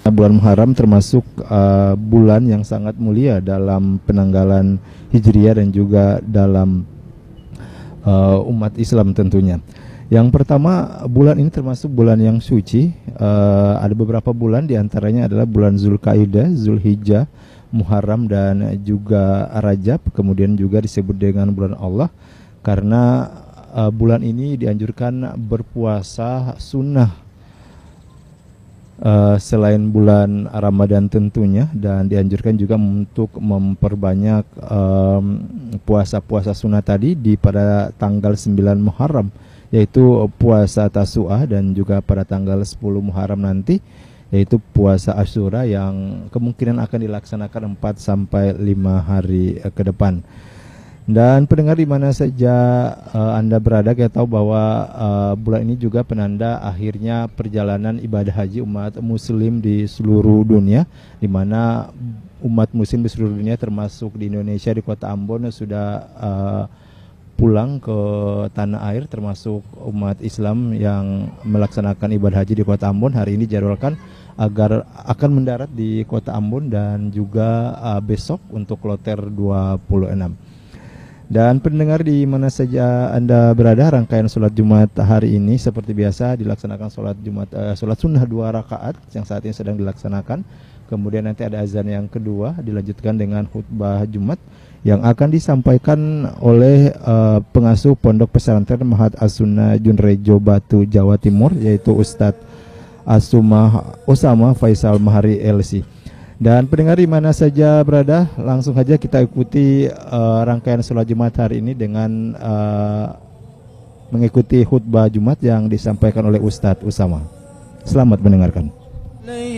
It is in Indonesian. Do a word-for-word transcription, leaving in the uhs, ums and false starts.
Bulan Muharram termasuk uh, bulan yang sangat mulia dalam penanggalan Hijriah dan juga dalam uh, umat Islam tentunya. Yang pertama, bulan ini termasuk bulan yang suci. Uh, ada beberapa bulan, diantaranya adalah bulan Zulkaidah, Zulhijjah, Muharram dan juga Rajab. Kemudian juga disebut dengan bulan Allah karena uh, bulan ini dianjurkan berpuasa sunnah Uh, selain bulan Ramadan tentunya, dan dianjurkan juga untuk memperbanyak um, puasa-puasa sunnah tadi di pada tanggal sembilan Muharram, yaitu puasa Tasu'ah, dan juga pada tanggal sepuluh Muharram nanti yaitu puasa Asyura yang kemungkinan akan dilaksanakan empat sampai lima hari uh, ke depan. Dan pendengar di mana saja uh, Anda berada, kita tahu bahwa uh, bulan ini juga penanda akhirnya perjalanan ibadah haji umat muslim di seluruh dunia, di mana umat muslim di seluruh dunia termasuk di Indonesia, di kota Ambon sudah uh, pulang ke tanah air, termasuk umat Islam yang melaksanakan ibadah haji di kota Ambon. Hari ini dijadwalkan agar akan mendarat di kota Ambon dan juga uh, besok untuk kloter dua puluh enam. Dan pendengar di mana saja Anda berada, rangkaian sholat Jumat hari ini seperti biasa dilaksanakan sholat Jumat uh, sholat sunnah dua rakaat yang saat ini sedang dilaksanakan. Kemudian nanti ada azan yang kedua, dilanjutkan dengan khutbah Jumat yang akan disampaikan oleh uh, pengasuh Pondok Pesantren Mahat As-Sunnah Junrejo Batu, Jawa Timur, yaitu Ustadz Asumah Usama Faisal Mahari L C. Dan pendengar di mana saja berada, langsung saja kita ikuti uh, rangkaian sholat Jumat hari ini dengan uh, mengikuti khutbah Jumat yang disampaikan oleh Ustadz Usama. Selamat mendengarkan.